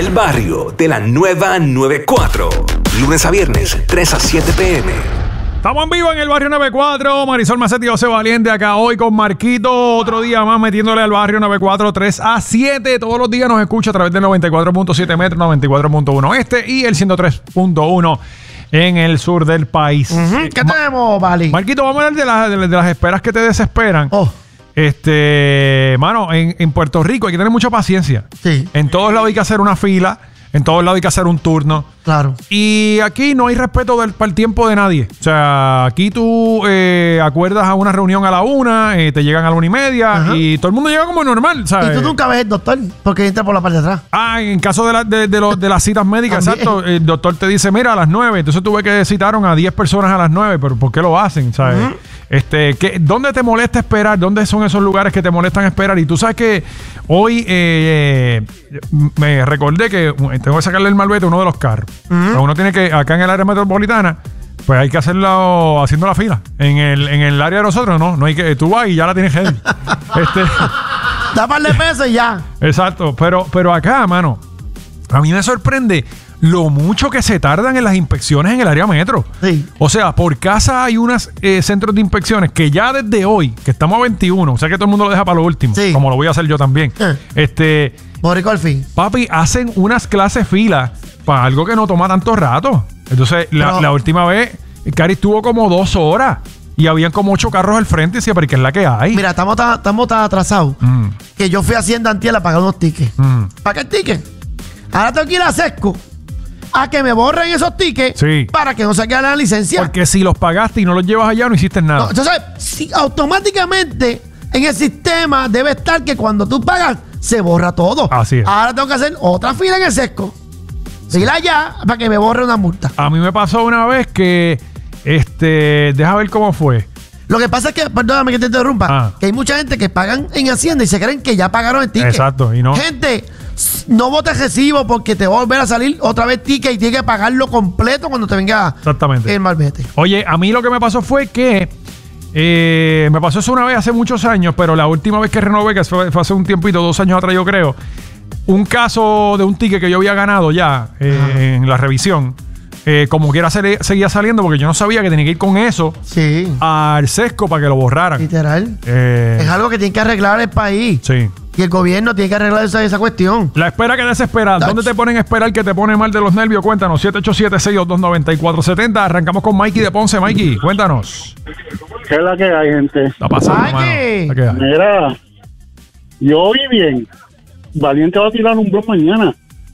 El barrio de la nueva 94. Lunes a viernes, 3 a 7 p.m. Estamos en vivo en el barrio 94. Marisol Macetti y José Valiente acá hoy con Marquito. Otro día más metiéndole al barrio 94, 3 a 7. Todos los días nos escucha a través del 94.7 metros, 94.1 este y el 103.1 en el sur del país. ¿Qué tenemos, Vali? Marquito, vamos a hablar de las esperas que te desesperan. Mano, en Puerto Rico hay que tener mucha paciencia. Sí. En todos lados hay que hacer una fila. En todos lados hay que hacer un turno. Claro. Y aquí no hay respeto para el tiempo de nadie. O sea, aquí tú acuerdas a una reunión a la 1, te llegan a la 1:30 y todo el mundo llega como normal, ¿sabes? Y tú nunca ves el doctor porque entra por la parte de atrás. En caso de las citas médicas, exacto, el doctor te dice, mira, a las 9. Entonces tú ves que citaron a 10 personas a las 9, pero ¿por qué lo hacen? ¿Sabes? ¿Dónde te molesta esperar? ¿Dónde son esos lugares que te molestan esperar? Y tú sabes que hoy me recordé que tengo que sacarle el malvete a uno de los carros. O sea, uno tiene que, acá en el área metropolitana, pues hay que hacerlo haciendo la fila. En el área de nosotros, no hay que, tú vas y ya la tienes heavy. Da par de pesos y ya. Exacto, pero acá, mano, a mí me sorprende lo mucho que se tardan en las inspecciones en el área metro. Sí. O sea, por casa hay unos centros de inspecciones que ya desde hoy, que estamos a 21, o sea que todo el mundo lo deja para lo último, como lo voy a hacer yo también. Borico al fin. Papi, hacen unas clases fila para algo que no toma tanto rato. Entonces, la última vez, Cari estuvo como 2 horas y habían como 8 carros al frente y decía, pero ¿qué es la que hay? Mira, estamos tan atrasados que yo fui a Hacienda antier a pagar unos tickets. ¿Para qué tickets? Ahora tengo que ir a Sesco a que me borren esos tickets para que no se quede la licencia. Porque si los pagaste y no los llevas allá, no hiciste nada. No, entonces, automáticamente en el sistema debe estar que cuando tú pagas, se borra todo. Así es. Ahora tengo que hacer otra fila en el Sesco. Fila allá para que me borre una multa. A mí me pasó una vez que, deja ver cómo fue. Lo que pasa es que, perdóname que te interrumpa, que hay mucha gente que pagan en Hacienda y se creen que ya pagaron el ticket. Exacto, y no. Gente, no botes recibo porque te va a volver a salir otra vez ticket y tienes que pagarlo completo cuando te venga el malvete. Oye, a mí lo que me pasó fue que me pasó eso una vez hace muchos años, pero la última vez que renové, que fue hace un tiempito, 2 años atrás yo creo, un caso de un ticket que yo había ganado ya en la revisión. Como quiera seguía saliendo porque yo no sabía que tenía que ir con eso al Sesco para que lo borraran. Literal. Es algo que tiene que arreglar el país. Sí. Y el gobierno tiene que arreglar esa cuestión. La espera que desespera. ¿Dónde te ponen a esperar que te pone mal de los nervios? Cuéntanos. 787-622-9470. Arrancamos con Mikey de Ponce. Mikey, cuéntanos. ¿Qué es la que hay, gente? Está pasando, mano. Mira, yo oí bien. Valiente va a tirar un blog mañana.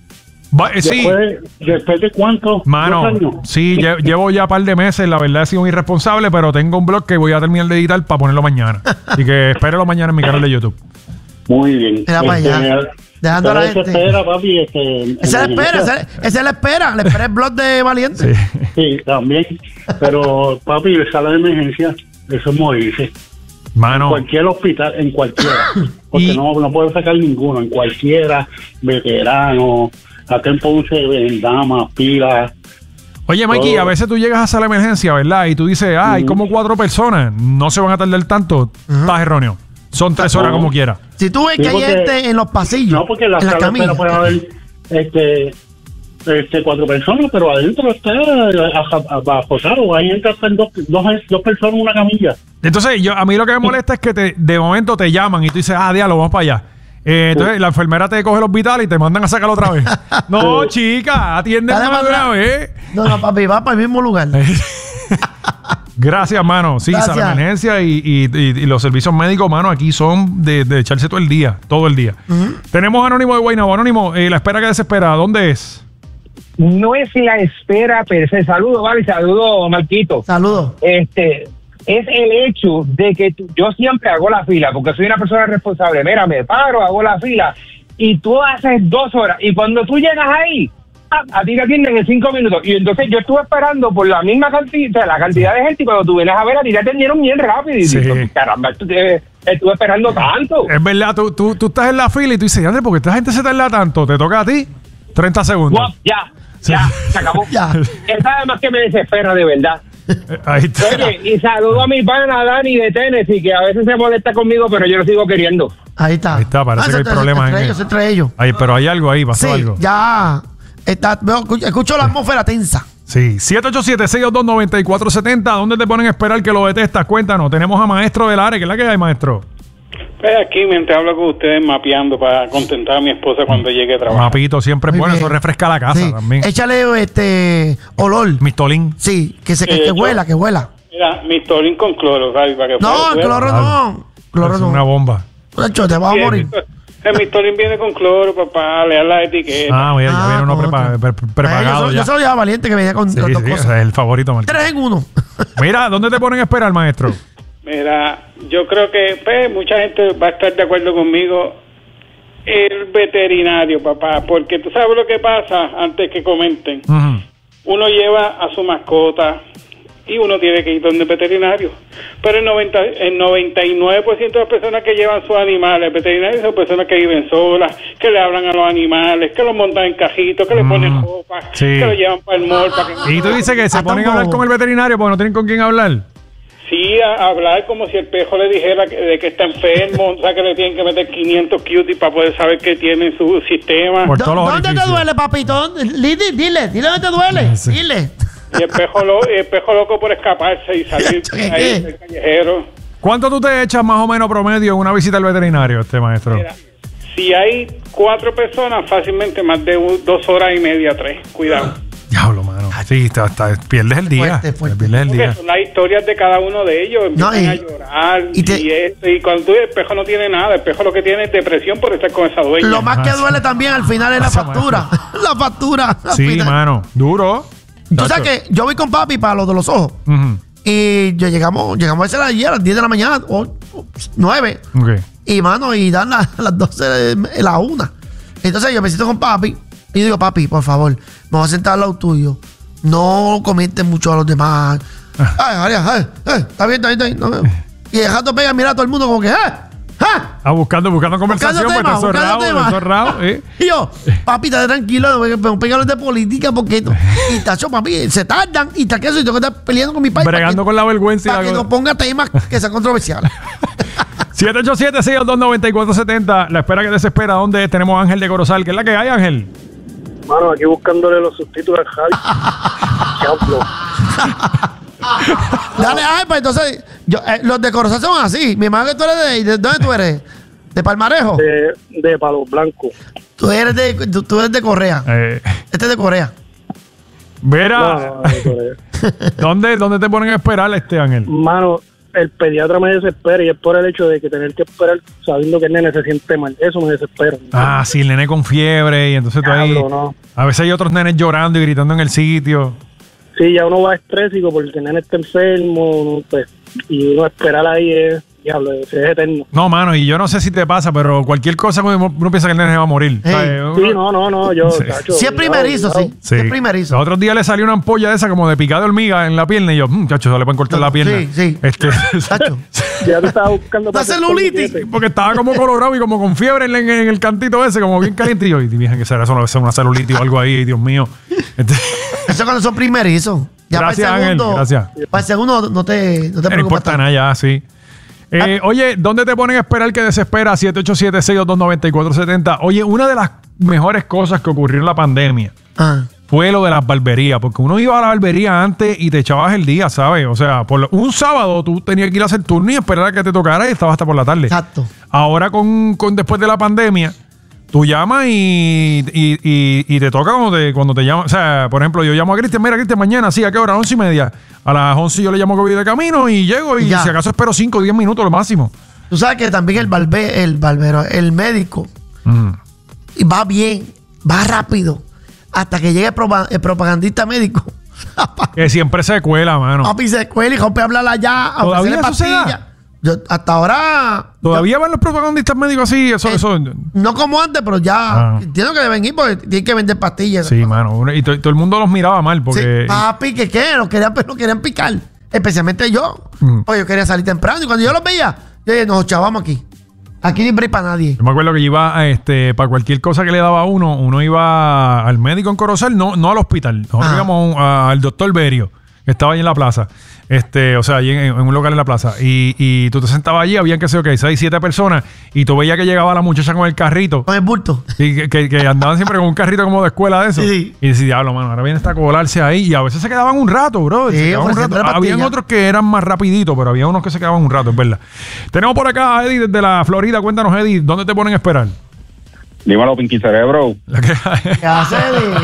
Después de cuánto, mano, sí, llevo ya un par de meses. La verdad he sido un irresponsable, pero tengo un blog que voy a terminar de editar para ponerlo mañana. Así que espérelo mañana en mi canal de YouTube. Muy bien. Mira para allá. Dejando a la gente. Espera, papi, esa es la espera. La espera el blog de Valiente. Sí, también. Pero, papi, sala de emergencia, eso es morirse. Mano. En cualquier hospital, en cualquiera. Porque no puedo sacar ninguno. En cualquiera, veterano, acá en Ponce, en damas, pilas. Oye, Mikey, a veces tú llegas a sala de emergencia, ¿verdad? Y tú dices, hay como 4 personas, no se van a tardar tanto. Estás erróneo. Son 3 horas como quiera. Si tú ves que hay gente en los pasillos, no, porque en la sala puede haber 4 personas, pero adentro está acosado. Ahí entran dos personas en una camilla. Entonces, a mí lo que me molesta es que de momento te llaman y tú dices, diablo, vamos para allá. Entonces la enfermera te coge los vitales y te mandan a sacarlo otra vez. No, chica, atiéndeme de una vez. No, papi, va para el mismo lugar. Gracias, mano. Sí, sala de emergencia y los servicios médicos, mano, aquí son de echarse todo el día. Tenemos a Anónimo de Guaynabo. Anónimo, la espera que desespera, ¿dónde es? No es la espera, pero se saludo, vale, saludo, Marquito. Saludo. Es el hecho de que yo siempre hago la fila, porque soy una persona responsable. Mira, me paro, hago la fila, y tú haces 2 horas, y cuando tú llegas ahí, a ti te atienden en 5 minutos. Y entonces yo estuve esperando por la misma cantidad, la cantidad de gente, y cuando tú vienes a ver, a ti te atendieron bien rápido. Y digo, caramba, estuve esperando tanto. Es verdad, tú estás en la fila y tú dices, Andrés, ¿por qué esta gente se tarda tanto? Te toca a ti 30 segundos. Ya, se acabó. Esa además que me desespera de verdad. Ahí está. Oye, y saludo a mi pana Dani de Tennessee, que a veces se molesta conmigo, pero yo lo sigo queriendo. Ahí está. Ahí está, parece que hay problemas en ellos, entre ellos. Ahí, pero hay algo ahí, pasó Sí, algo. ya. Escucho la atmósfera tensa. Sí, 787-622-9470. ¿Dónde te ponen a esperar que lo detestas? Cuéntanos. Tenemos a Maestro del área. ¿Qué es la que hay, Maestro? Pues aquí, mientras hablo con ustedes, mapeando para contentar a mi esposa cuando llegue a trabajar. Mapito siempre es Muy bueno. bien. Eso refresca la casa Sí. también. Échale olor. Mistolín. Sí, que huela, que huela. Mira, Mistolín con cloro, ¿sabes? Para que No, el cloro no. Cloro Es no. una bomba. Nacho, te vas a morir. El Mistolín viene con cloro, papá, le da la etiqueta. Ah, mira, ya viene uno con otro. prepagado. Yo ya. soy ya valiente que venía con Sí, las dos sí, cosas. ese es el favorito, Martín. 3 en 1. Mira, ¿dónde te ponen a esperar, Maestro? Mira, yo creo que pues, mucha gente va a estar de acuerdo conmigo. El veterinario, papá, porque tú sabes lo que pasa antes que comenten. Ujú. Uno lleva a su mascota y uno tiene que ir donde el veterinario. Pero el 99% de las personas que llevan sus animales veterinarios son personas que viven solas, que le hablan a los animales, que los montan en cajitos, que le ponen ropa, Sí. que lo llevan para el mall. Para que Y tú dices que se Hasta ponen un a hablar bobo. con el veterinario porque no tienen con quién hablar. Sí, a hablar como si el pejo le dijera de que está enfermo, o sea, que le tienen que meter 500 cuties para poder saber qué tiene en su sistema. Por todos los ¿Dónde te orificios. duele, papito? Dile dónde te duele. Sí. Dile. Y el pejo loco por escaparse y salir ahí del callejero. ¿Cuánto tú te echas más o menos promedio en una visita al veterinario, Maestro? Mira, si hay 4 personas, fácilmente más de 2 horas y media, 3. Cuidado. Diablo, mano. Sí, pierdes el día. Fuerte. Pierdes el Porque día. son las historias de cada uno de ellos. No, Empiezan y- a llorar y y cuando tú el pejo no tiene nada, el pejo lo que tiene es depresión por estar con esa dueña. Lo más que duele también al final es la Esa factura. La factura. al Sí, final. mano. Duro. Tú sabes que yo voy con papi para lo de los ojos. Ujú. Y llegamos a ese ayer a las 10 de la mañana, o 9. Ok. Y mano, y dan las 12, la 1. Entonces yo me siento con papi y digo, papi, por favor, me voy a sentar al lado tuyo. No comentes mucho a los demás. Está bien. No, y dejando pegar, mira a todo el mundo como que, Buscando conversación, pues temas, está zorrado. Y yo, papi, estate tranquilo, no pegarles de política porque y tacho, papi, se tardan y tal que eso, y tengo que estar peleando con mi país. Bregando con la vergüenza y para la que cosa. no ponga temas que sean controversiales. 787-622-9470. La espera que desespera. ¿Dónde tenemos a Ángel de Corozal? ¿Qué es la que hay, Ángel? Mano, aquí buscándole los subtítulos al Javi. Ejemplo. Dale, pues entonces, los de Corozal son así. Mi hermano, que tú eres ¿de dónde tú eres? ¿De Palmarejo? De Palos Blancos. Tú eres de Correa. Este es de Corea. Vera, ¿dónde te ponen a esperar, Ángel? Mano, el pediatra me desespera y es por el hecho de que tener que esperar sabiendo que el nene se siente mal. Eso me desespera. Ah, sí, el nene con fiebre y entonces tú ahí... Diablo, no. A veces hay otros nenes llorando y gritando en el sitio. Sí, ya uno va estrésico porque el nene está enfermo, pues, y uno esperar ahí es, diablo, es eterno. No, mano, y yo no sé si te pasa, pero cualquier cosa uno piensa que el nene se va a morir. Hey. ¿Sabes? Sí, no, yo, Sí. tacho, Si es primerizo, cuidado. sí. Si es primerizo. Los otros días le salió una ampolla de esa como de picada de hormiga en la pierna y yo, muchachos, se le pueden cortar la pierna. Sí. Tacho. Ya te estaba buscando La celulitis. Porque estaba como colorado y como con fiebre en el cantito ese, como bien caliente. Y yo, y dije que será eso, no ser una celulitis o algo ahí, Dios mío. Eso cuando son primerizos. Ya Gracias, para el segundo, Ángel, gracias. Para el segundo no te No preocupes. importa tanto. nada ya, sí. Oye, ¿dónde te ponen a esperar que desespera? 787-622-9470. Oye, una de las mejores cosas que ocurrió en la pandemia fue lo de las barberías, porque uno iba a la barbería antes y te echabas el día, ¿sabes? O sea, un sábado tú tenías que ir a hacer turno y esperar a que te tocara y estabas hasta por la tarde. Exacto. Ahora después de la pandemia, tú llamas y te toca cuando te llaman. O sea, por ejemplo, yo llamo a Cristian, mira, Cristian, mañana, sí, ¿a qué hora? 11:30. A las 11 yo le llamo que voy de camino y llego y Ya. si acaso espero 5 o 10 minutos lo máximo. Tú sabes que también el médico y va bien, va rápido, hasta que llegue el propagandista médico. Que siempre se cuela, mano. Papi se cuela y rompe a hablar allá, a ¿Todavía ofrecerle eso se da? pastillas. Yo, hasta ahora. ¿Todavía van los propagandistas médicos así? Eso. No como antes, pero ya entiendo que deben ir porque tienen que vender pastillas. Sí, mano. Y todo el mundo los miraba mal porque... Sí, papi, ¿qué? Los querían picar. Especialmente yo. Pues yo quería salir temprano y cuando yo los veía, yo dije, nos chavamos aquí. Aquí ni break para nadie. Yo me acuerdo que yo iba para cualquier cosa que le daba a uno iba al médico en Corozal, no al hospital. Nosotros íbamos al doctor Berio, Estaba allí en la plaza. O sea, allí en un local en la plaza. Y tú te sentabas allí, habían que sé, 6, 7 personas. Y tú veías que llegaba la muchacha con el carrito. Con el bulto. Y que andaban siempre con un carrito como de escuela de eso. Sí. Y decía, diablo, mano, ahora viene esta a colarse ahí. Y a veces se quedaban un rato, bro. Sí, Habían otros que eran más rapiditos, pero había unos que se quedaban un rato, es verdad. Tenemos por acá a Eddie desde la Florida. Cuéntanos, Eddie, ¿dónde te ponen a esperar? Dímelo, Pinky Cerebro. ¿Qué hace, Eddie?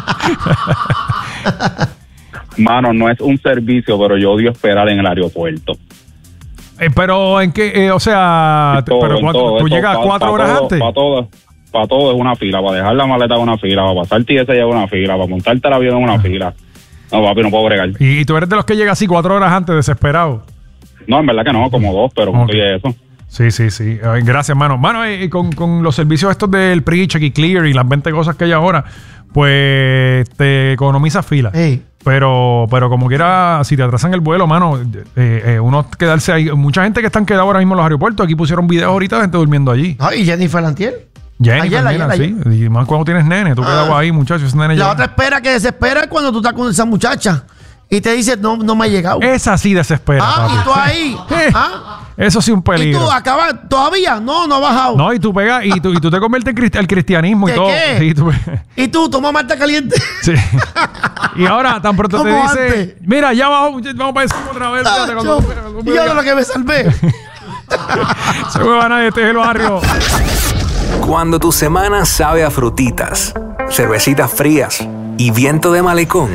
Mano, no es un servicio, pero yo odio esperar en el aeropuerto. Pero en qué, o sea, tú llegas 4 horas antes. Para todo es una fila. Para dejar la maleta es una fila. Para pasar TS es una fila. Para montarte el avión es una fila. No, papi, no puedo bregar. ¿Y tú eres de los que llega así 4 horas antes, desesperado? No, en verdad que no, como 2, pero okay. Estoy de eso. Sí. Gracias, mano. Mano, con los servicios estos del Pre-Check y Clear y las 20 cosas que hay ahora, pues te economizas fila. Hey. Pero como quiera, si te atrasan el vuelo, mano, uno quedarse ahí. Mucha gente que están quedados ahora mismo en los aeropuertos. Aquí pusieron videos ahorita de gente durmiendo allí. Y Jennifer Lantier. Jennifer, sí. Y más cuando tienes nene, tú quedado ahí, muchachos. Ese nene la otra espera que desespera es cuando tú estás con esa muchacha y te dice, no me ha llegado. Esa sí desespera. Y tú ahí. Eso sí un peligro. ¿Y tú acabas todavía? No ha bajado. No, y tú pegas y tú te conviertes en cristianismo y todo. ¿Qué? Sí, ¿Y tú toma Marta caliente? Sí. Y ahora tan pronto te dice, antes. Mira, ya vamos para eso otra vez. Y yo lo que me salvé. Se mueva nadie, este es el barrio. Cuando tu semana sabe a frutitas, cervecitas frías y viento de malecón,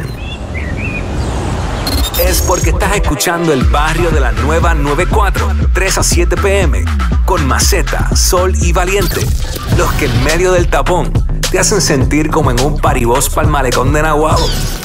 es porque estás escuchando el barrio de la nueva 94, 3 a 7 p.m. con Maceta, Sol y Valiente. Los que en medio del tapón te hacen sentir como en un paribós pa'l malecón de Naguabo.